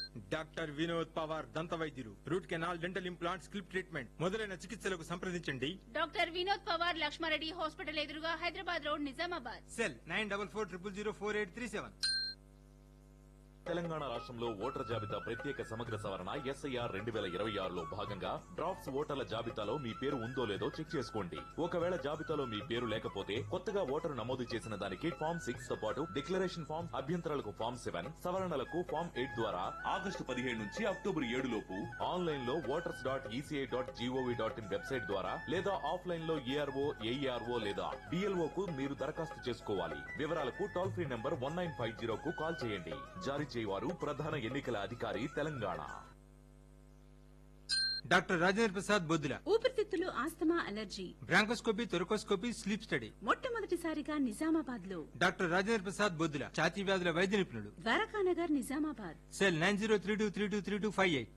Doctor Vinod Pawar దంత వైద్యులు root canal dental implant స్కిల్ప్ treatment మొదలైన చికిత్సలకు సంప్రదించండి. డాక్టర్ వినోద్ పవార్ లక్ష్మారెడ్డి హాస్పిటల్ ఎదురుగా హైదరాబాద్ రోడ్ నిజామాబాద్. సెల్ 9440004837. తెలంగాణ రాష్ట్రంలో ఓటర్ జాబితా ప్రత్యేక సమగ్ర సవరణ SIR 2026లో భాగంగా డ్రాఫ్ట్స్ ఓటర్ల జాబితాలో మీ పేరు ఉందో లేదో చెక్ చేసుకోండి. ఒకవేళ జాబితాలో మీ పేరు లేకపోతే కొత్తగా ఓటరు నమోదు చేసిన దానికి ఫామ్ 6 తో పాటు డిక్లరేషన్ ఫామ్, అభ్యంతరాలకు ఫామ్ 7, సవరణలకు ఫామ్ 8 ద్వారా ఆగస్టు 15 నుంచి అక్టోబర్ 7 లోపు ఆన్లైన్ లో voters.eci.gov.in వెబ్సైట్ ద్వారా లేదా ఆఫ్లైన్ లో ARO, AERO లేదా DLO కు మీరు దరఖాస్తు చేసుకోవాలి. వివరాలకు టోల్ ఫ్రీ నంబర్ 1950 కు కాల్ చేయండి. జారీ చేయవారు ప్రధాన ఎన్నికల అధికారి తెలంగాణ. డాక్టర్ రాజేంద్ర ప్రసాద్ బొద్దుల ఊపిరితిత్తులు, asthma, allergy, bronchoscopy, thoracoscopy, sleep study మొట్టమొదటిసారిగా నిజామాబాద్ లో. డాక్టర్ రాజేంద్ర ప్రసాద్ బొద్దుల ఛాతీ వ్యాధుల వైద్య నిపుణుడు. ద్వారకానగర్, నిజామాబాద్. సెల్ 9032323258.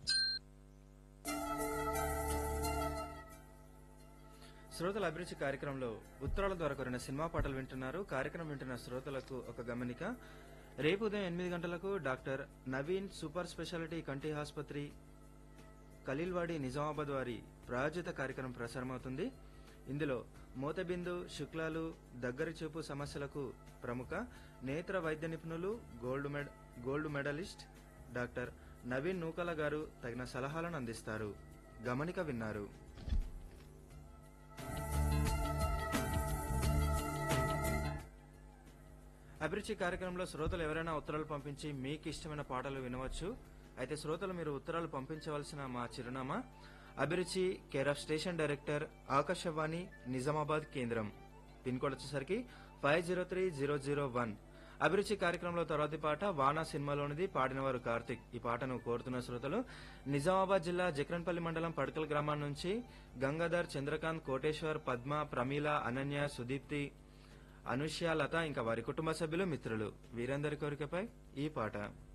శ్రోతల అభిరుచి కార్యక్రమంలో ఉత్తరాల ద్వారా కోరిన సినిమా పాటలు వింటున్నారు. కార్యక్రమం వింటున్న శ్రోతలకు ఒక గమనిక. రేపు ఉదయం 8 గంటలకు డాక్టర్ నవీన్ సూపర్ స్పెషాలిటీ కంటి ఆసుపత్రి ఖలీల్వాడి నిజామాబాద్ వారి ప్రాయోజిత కార్యక్రమం ప్రసారమవుతుంది. ఇందులో మోతబిందు, శుక్లాలు, దగ్గరి చూపు సమస్యలకు ప్రముఖ నేత్ర వైద్య నిపుణులు, గోల్డ్ మెడలిస్ట్ డాక్టర్ నవీన్ నూకల గారు తగిన సలహాలను అందిస్తారు. గమనిక విన్నారు. అభిరుచి కార్యక్రమంలో శ్రోతలు ఎవరైనా ఉత్తరాలు పంపించి మీకు ఇష్టమైన పాటలు వినవచ్చు. అయితే శ్రోతలు మీరు ఉత్తరాలు పంపించవలసిన మా చిరునామా అభిరుచి, care of station director, Akashvani, Nizamabad కేంద్రం. పిన్ కోడ్ వచ్చేసరికి 503001. అభిరుచి కార్యక్రమంలో తర్వాతి పాట వానా సినిమాలోనిది. పాడినవారు కార్తిక్. ఈ పాటను కోరుతున్న శ్రోతలు నిజామాబాద్ జిల్లా జక్రన్పల్లి మండలం పడకల్ గ్రామం నుంచి గంగాధర్, చంద్రకాంత్, కోటేశ్వర్, పద్మ, ప్రమీల, అనన్య, సుదీప్తి, అనుష్య, లత ఇంకా వారి కుటుంబ సభ్యులు, మిత్రులు వీరందరి కోరికపై ఈ పాట.